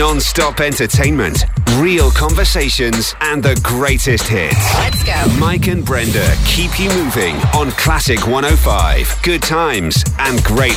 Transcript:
Non-stop entertainment, real conversations, and the greatest hits. Let's go. Mike and Brenda keep you moving on Classic 105. Good times and great